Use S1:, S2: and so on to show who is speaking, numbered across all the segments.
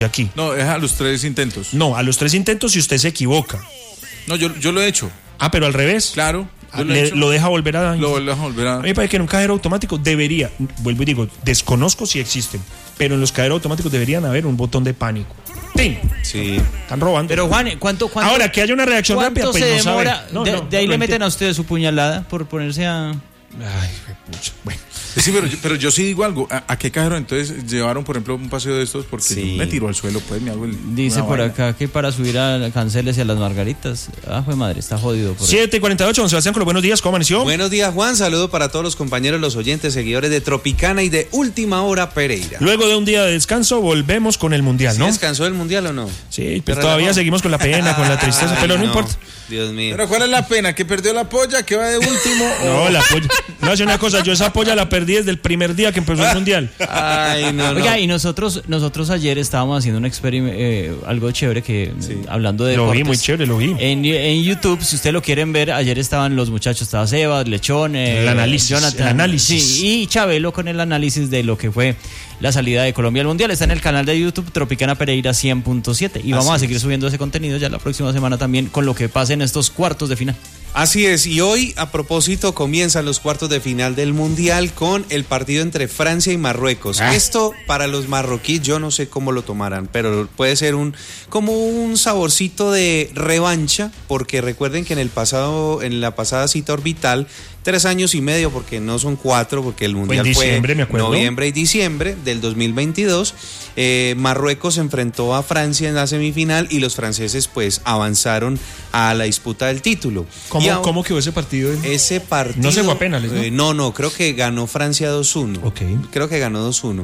S1: aquí.
S2: No, es a los 3 intentos.
S1: No, a los 3 intentos si usted se equivoca.
S2: No, yo lo he hecho.
S1: Ah, pero al revés.
S2: Claro.
S1: Lo deja volver a...
S2: Lo deja volver a...
S1: A mí me parece que en un cajero automático debería, vuelvo y digo, desconozco si existen, pero en los cajeros automáticos deberían haber un botón de pánico. ¡Tin!
S3: Sí.
S1: Están robando.
S4: Pero Juan, ¿cuánto
S1: ahora que haya una reacción rápida, pues
S4: se
S1: no sabe.
S4: demora? De ahí le meten a usted su puñalada por ponerse a...
S1: Ay, pucha. Bueno.
S2: Sí, pero yo sí digo algo. ¿A qué cajero entonces llevaron, por ejemplo, un paseo de estos? Porque
S3: sí.
S2: me tiró al suelo, pues me hago el...
S4: Dice por acá que para subir a Canceles y a las Margaritas. Ah, jue madre, está jodido.
S1: 7:48, don Sebastián, con los buenos días, ¿cómo amaneció?
S3: Buenos días, Juan. Saludo para todos los compañeros, los oyentes, seguidores de Tropicana y de Última Hora Pereira.
S1: Luego de un día de descanso, volvemos con el Mundial, ¿no?
S3: ¿Sí descansó el Mundial o no?
S1: Sí, pero todavía seguimos con la pena, con la tristeza, pero no importa.
S3: Dios mío.
S2: Pero ¿cuál es la pena? ¿Que perdió la polla? ¿Que va de último?
S1: No, la polla. No, hace una cosa, yo esa polla la perdí desde el primer día que empezó el Mundial.
S3: Ay, no.
S4: Oiga, y nosotros ayer estábamos haciendo un experimento, algo chévere que, hablando de
S1: Lo
S4: deportes,
S1: vi, muy chévere, lo vi.
S4: En YouTube, si ustedes lo quieren ver, ayer estaban los muchachos, estaba Sebas, Lechón,
S1: el análisis,
S4: Jonathan,
S1: el análisis.
S4: Sí, y Chabelo con el análisis de lo que fue la salida de Colombia al Mundial. Está en el canal de YouTube Tropicana Pereira 100.7 y vamos a seguir subiendo ese contenido ya la próxima semana también con lo que pase en estos cuartos de final.
S3: Así es, y hoy a propósito comienzan los cuartos de final del Mundial con el partido entre Francia y Marruecos. Esto para los marroquíes yo no sé cómo lo tomarán, pero puede ser como un saborcito de revancha, porque recuerden que en la pasada cita orbital 3 años y medio, porque no son 4, porque el Mundial fue noviembre y diciembre del 2022. Marruecos se enfrentó a Francia en la semifinal y los franceses pues avanzaron a la disputa del título.
S1: ¿Cómo quedó ese partido?
S3: Ese partido...
S1: No se fue a penales, ¿no?
S3: No, creo que ganó Francia 2-1.
S1: Okay.
S3: Creo que ganó 2-1.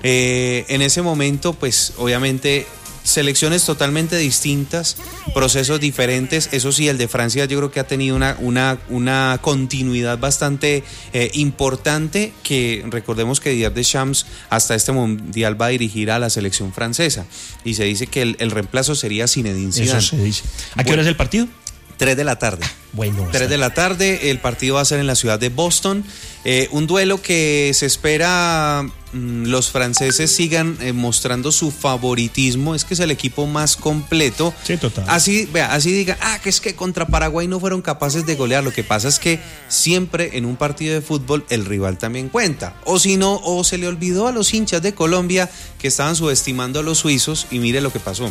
S3: En ese momento, pues obviamente... selecciones totalmente distintas, procesos diferentes. Eso sí, el de Francia yo creo que ha tenido una continuidad bastante importante, que recordemos que Didier Deschamps hasta este Mundial va a dirigir a la selección francesa y se dice que el reemplazo sería Zinedine Zidane.
S1: Eso se dice. ¿A qué hora es el partido?
S3: 3 de la tarde.
S1: Bueno,
S3: 3 de la tarde, el partido va a ser en la ciudad de Boston. Un duelo que se espera los franceses sigan mostrando su favoritismo. Es que es el equipo más completo.
S1: Sí, total.
S3: Así digan, que es que contra Paraguay no fueron capaces de golear. Lo que pasa es que siempre en un partido de fútbol el rival también cuenta. O si no, o se le olvidó a los hinchas de Colombia que estaban subestimando a los suizos y mire lo que pasó.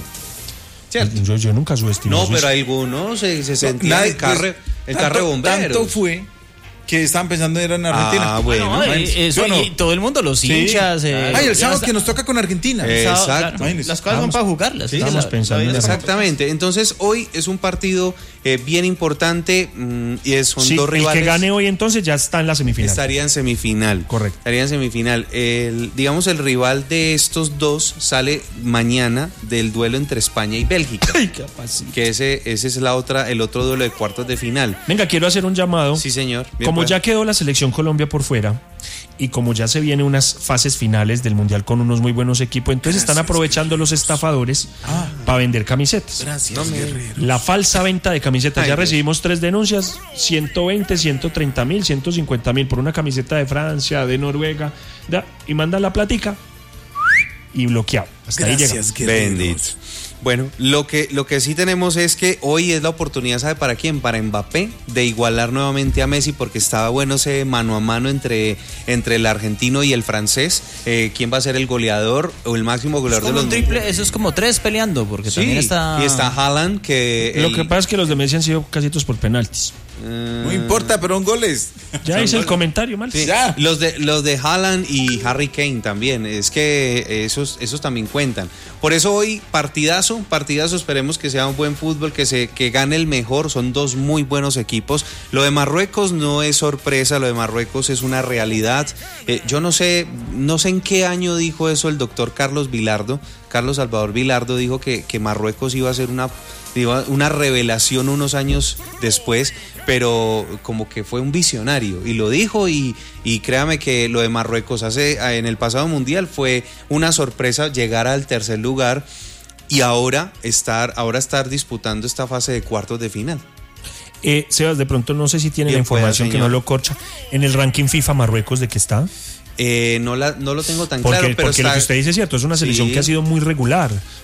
S1: Yo nunca subestimé.
S3: No, pero algunos se sentían el carro bombero.
S2: Tanto fue que estaban pensando en Argentina.
S4: Bueno, eso, ¿no? Y todo el mundo, los hinchas.
S2: El sábado que nos toca con Argentina.
S3: Exacto.
S4: Claro, las cosas son para jugarlas.
S1: Sí, estamos pensando en
S3: exactamente. Entonces, hoy es un partido bien importante y son dos rivales.
S1: El que gane hoy entonces ya está en la semifinal.
S3: Estaría en semifinal.
S1: Correcto.
S3: Estaría en semifinal. El rival de estos dos sale mañana del duelo entre España y Bélgica.
S1: Ay, qué fácil.
S3: Que ese es el otro duelo de cuartos de final.
S1: Venga, quiero hacer un llamado.
S3: Sí, señor.
S1: Bien, como ya quedó la selección Colombia por fuera y como ya se vienen unas fases finales del Mundial con unos muy buenos equipos, entonces están aprovechando los estafadores para vender camisetas.
S2: Gracias, guerrero.
S1: La falsa venta de camisetas. Ya recibimos 3 denuncias, 120, 130 mil, 150 mil por una camiseta de Francia, de Noruega, y mandan la platica y bloqueado. Hasta ahí llegamos.
S3: Bendito. Bueno, lo que sí tenemos es que hoy es la oportunidad, ¿sabe para quién? Para Mbappé, de igualar nuevamente a Messi, porque estaba bueno ese mano a mano entre el argentino y el francés. ¿Quién va a ser el goleador o el máximo goleador de los
S4: triple? Eso es como 3 peleando, porque también está...
S3: Y está Haaland, que...
S1: Lo que pasa es que los de Messi han sido casi todos por penaltis.
S2: No importa, pero son goles.
S1: Ya hice el comentario, mal.
S3: Sí. Ya. Los de Haaland y Harry Kane también. Es que esos también cuentan. Por eso hoy partidazo, esperemos que sea un buen fútbol, que gane el mejor. Son 2 muy buenos equipos. Lo de Marruecos no es sorpresa, lo de Marruecos es una realidad. Yo no sé en qué año dijo eso el doctor Carlos Salvador Vilardo dijo que Marruecos iba a ser una revelación unos años después, pero como que fue un visionario y lo dijo, y créame que lo de Marruecos en el pasado mundial fue una sorpresa llegar al tercer lugar y ahora estar disputando esta fase de cuartos de final.
S1: Sebas, de pronto no sé si tiene la información que no lo corcha. En el ranking FIFA Marruecos, ¿de qué está?
S3: No lo tengo tan claro, pero
S1: porque lo que usted dice es cierto, es una selección
S3: Sí.
S1: que ha sido muy regular.